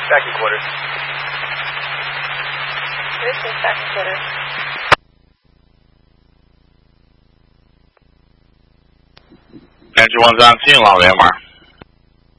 Back in quarters. Houston, back in quarters. Nancy 1 on scene, 老爷们儿。